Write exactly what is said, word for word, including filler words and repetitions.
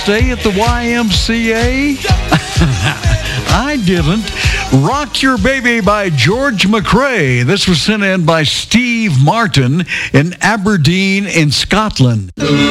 stay at the Y M C A? I didn't. Rock Your Baby by George McRae. This was sent in by Steve Martin in Aberdeen in Scotland.